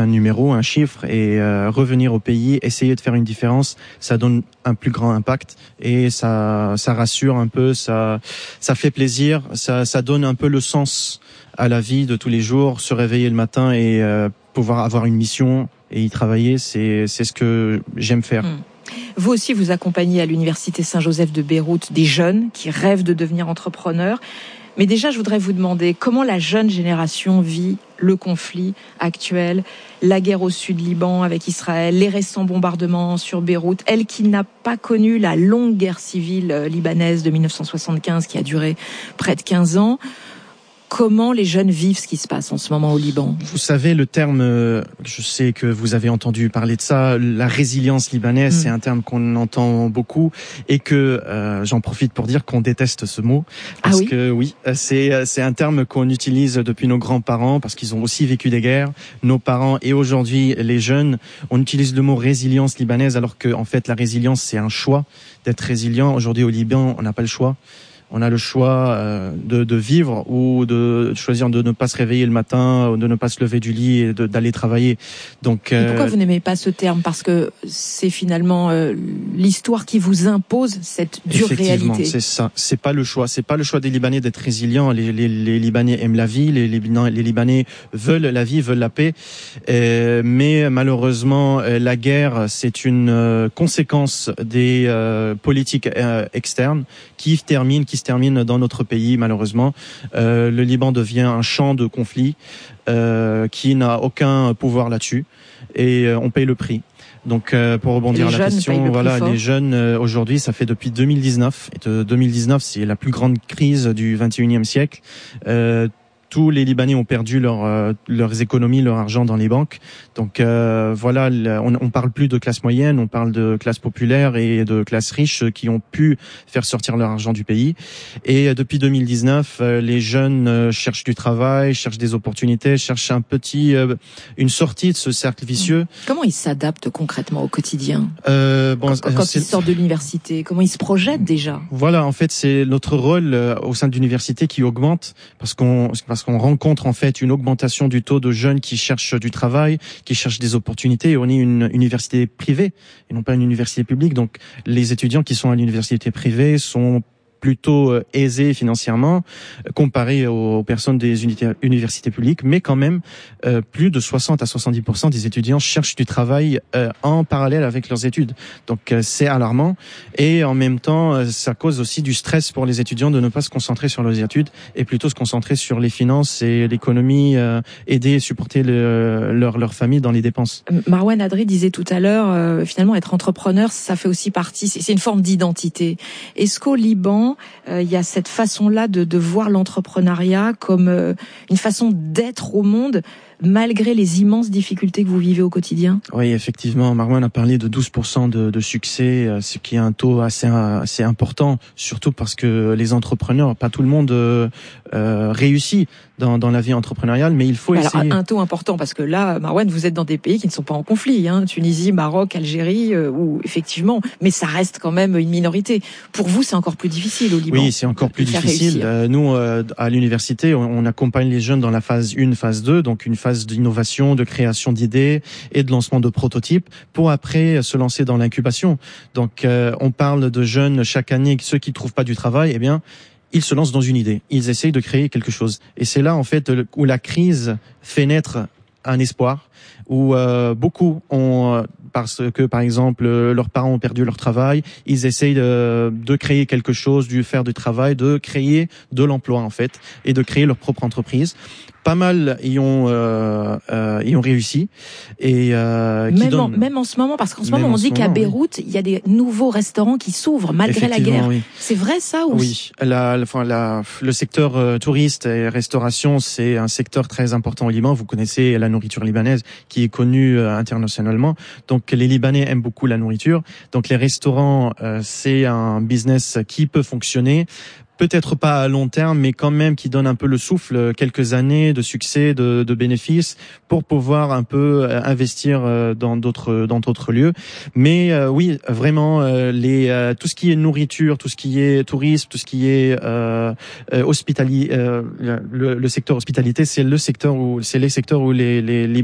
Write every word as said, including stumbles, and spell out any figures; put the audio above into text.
numéro, un chiffre, et euh, revenir au pays, essayer de faire une différence, ça donne un plus grand impact et ça, ça rassure un peu, ça, ça fait plaisir, ça, ça donne un peu le sens à la vie de tous les jours, se réveiller le matin et euh, pouvoir avoir une mission et y travailler, c'est, c'est ce que j'aime faire. Mmh. Vous aussi, vous accompagnez à l'Université Saint-Joseph de Beyrouth des jeunes qui rêvent de devenir entrepreneurs. Mais déjà, je voudrais vous demander comment la jeune génération vit le conflit actuel, la guerre au sud Liban avec Israël, les récents bombardements sur Beyrouth, elle qui n'a pas connu la longue guerre civile libanaise de mille neuf cent soixante-quinze qui a duré près de quinze ans. Comment les jeunes vivent ce qui se passe en ce moment au Liban? Vous savez, le terme, je sais que vous avez entendu parler de ça, la résilience libanaise, mmh. c'est un terme qu'on entend beaucoup et que euh, j'en profite pour dire qu'on déteste ce mot. Parce ah oui que oui, c'est, c'est un terme qu'on utilise depuis nos grands-parents parce qu'ils ont aussi vécu des guerres. Nos parents et aujourd'hui les jeunes, on utilise le mot résilience libanaise alors que en fait la résilience c'est un choix d'être résilient. Aujourd'hui au Liban, on n'a pas le choix. On a le choix euh, de, de vivre ou de choisir de ne pas se réveiller le matin, ou de ne pas se lever du lit et de, d'aller travailler. Donc, euh... pourquoi vous n'aimez pas ce terme? Parce que c'est finalement euh, l'histoire qui vous impose cette dure Effectivement, réalité. C'est ça. C'est pas le choix. C'est pas le choix des Libanais d'être résilients. Les, les, les Libanais aiment la vie. Les, les, les Libanais veulent la vie, veulent la paix. Euh, mais malheureusement, la guerre, c'est une euh, conséquence des euh, politiques euh, externes qui terminent, qui se termine dans notre pays, malheureusement. Euh, le Liban devient un champ de conflit euh, qui n'a aucun pouvoir là-dessus et euh, on paye le prix. Donc euh, pour rebondir à la question, voilà, les jeunes euh, aujourd'hui, ça fait depuis deux mille dix-neuf. Et de deux mille dix-neuf, c'est la plus grande crise du vingt et unième siècle. Euh, Tous les Libanais ont perdu leur, euh, leurs économies, leur argent dans les banques. Donc euh, voilà, on, on parle plus de classe moyenne, on parle de classe populaire et de classe riche qui ont pu faire sortir leur argent du pays. Et euh, depuis deux mille dix-neuf, euh, les jeunes euh, cherchent du travail, cherchent des opportunités, cherchent un petit, euh, une sortie de ce cercle vicieux. Comment ils s'adaptent concrètement au quotidien euh, bon, Quand, quand ils sortent de l'université, comment ils se projettent déjà? Voilà, en fait, c'est notre rôle euh, au sein de l'université qui augmente parce qu'on parce qu'on rencontre en fait une augmentation du taux de jeunes qui cherchent du travail, qui cherchent des opportunités. Et on est une université privée et non pas une université publique. Donc les étudiants qui sont à l'université privée sont plutôt euh, aisés financièrement euh, comparé aux, aux personnes des unités, universités publiques, mais quand même euh, plus de soixante à soixante-dix pour cent des étudiants cherchent du travail euh, en parallèle avec leurs études. Donc euh, c'est alarmant et en même temps euh, ça cause aussi du stress pour les étudiants de ne pas se concentrer sur leurs études et plutôt se concentrer sur les finances et l'économie, euh, aider et supporter le, leur leur famille dans les dépenses. Marwan Adri disait tout à l'heure euh, finalement être entrepreneur ça fait aussi partie, c'est, c'est une forme d'identité. Est-ce qu'au Liban il euh, y a cette façon-là de, de voir l'entrepreneuriat comme euh, une façon d'être au monde malgré les immenses difficultés que vous vivez au quotidien? Oui, effectivement. Marwan a parlé de douze pour cent de, de succès, ce qui est un taux assez, assez important, surtout parce que les entrepreneurs, pas tout le monde euh, réussit dans, dans la vie entrepreneuriale, mais il faut Alors, essayer. Un taux important, parce que là, Marwan, vous êtes dans des pays qui ne sont pas en conflit, hein, Tunisie, Maroc, Algérie, euh, où effectivement, mais ça reste quand même une minorité. Pour vous, c'est encore plus difficile au Liban. Oui, c'est encore plus difficile. Euh, nous, euh, à l'université, on, on accompagne les jeunes dans la phase un, phase deux, donc une phase d'innovation, de création d'idées et de lancement de prototypes pour après se lancer dans l'incubation. Donc, euh, on parle de jeunes chaque année, ceux qui ne trouvent pas du travail, eh bien, ils se lancent dans une idée. Ils essayent de créer quelque chose. Et c'est là, en fait, où la crise fait naître un espoir, où euh, beaucoup ont, parce que, par exemple, leurs parents ont perdu leur travail, ils essayent de, de créer quelque chose, de faire du travail, de créer de l'emploi, en fait, et de créer leur propre entreprise. Pas mal y ont euh, euh, y ont réussi et euh, qui même, donnent... en, même en ce moment parce qu'en ce moment on dit qu'à Beyrouth il oui. y a des nouveaux restaurants qui s'ouvrent malgré la guerre. Oui. C'est vrai ça ou... Oui, la, la, enfin, la, le secteur euh, touriste et restauration c'est un secteur très important au Liban. Vous connaissez la nourriture libanaise qui est connue euh, internationalement. Donc les Libanais aiment beaucoup la nourriture. Donc les restaurants euh, c'est un business qui peut fonctionner. Peut-être pas à long terme, mais quand même qui donne un peu le souffle, quelques années de succès, de, de bénéfices, pour pouvoir un peu investir dans d'autres dans d'autres lieux. Mais euh, oui, vraiment, euh, les euh, tout ce qui est nourriture, tout ce qui est tourisme, tout ce qui est euh, hospitalier, euh, le, le secteur hospitalité, c'est le secteur où c'est les secteurs où les les, les